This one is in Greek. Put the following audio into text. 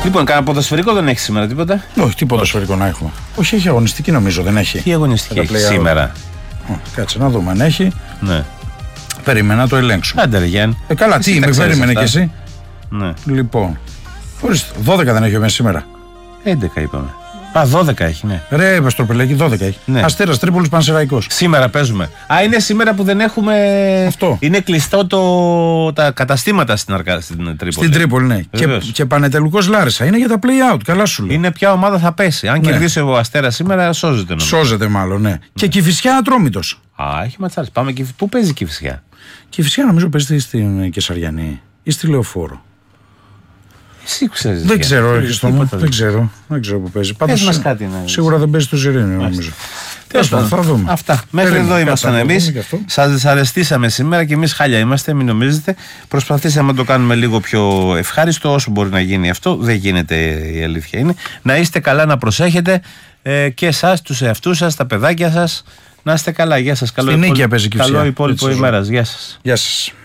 Λοιπόν, κανένα ποδοσφαιρικό δεν έχει σήμερα τίποτα? Όχι, τι ποδοσφαιρικό να έχουμε. Όχι, έχει αγωνιστική νομίζω, δεν έχει. Τι αγωνιστική έχει σήμερα? Κάτσε να δούμε αν έχει. Ναι. Περίμενα να το ελέγξω. Άντε ρε Γιάννη. Καλά, τι με περίμενε κι εσύ. Ναι. Λοιπόν, ορίστε, 12 δεν έχει μέσα σήμερα. 11 είπαμε. Α, 12 έχει, ναι. Ρε, Παστροπελέκη, 12 έχει. Ναι. Αστέρας Τρίπολης, Πανσεραϊκός. Σήμερα παίζουμε. Α, είναι σήμερα που δεν έχουμε. Αυτό. Είναι κλειστό τα καταστήματα στην Τρίπολη. Στην Τρίπολη, ναι. Και Πανετελουκός Λάρισα. Είναι για τα play out. Καλά σου λέω. Είναι ποια ομάδα θα πέσει. Αν κερδίσει ο Αστέρας σήμερα, σώζεται νομίζω. Σώζεται μάλλον, ναι. Και Κηφισιά Ατρόμητος. Α, έχει ματσάρες. Πάμε και. Πού παίζει η Κηφισιά? Κηφισιά νομίζω παίζει στην Κεσαριανή ή στη Λεωφόρο. Εσύ ξέρεις. Δεν ξέρω, δεν ξέρω που παίζει. Πάντως κάτι, σίγουρα δεν παίζει στο Ζιρήνιο νομίζω. Θα δούμε. Αυτά. Μέχρι εδώ ήμασταν εμείς. Σας αρεστήσαμε σήμερα και εμείς χάλια είμαστε, μην νομίζετε. Προσπαθήσαμε να το κάνουμε λίγο πιο ευχάριστο όσο μπορεί να γίνει αυτό. Δεν γίνεται, η αλήθεια είναι. Να είστε καλά, να προσέχετε και εσάς, τους εαυτούς σας, τα παιδάκια σας. Να είστε καλά. Γεια σας. Καλό υπόλοιπο ημέρας. Γεια σας. Γεια σας.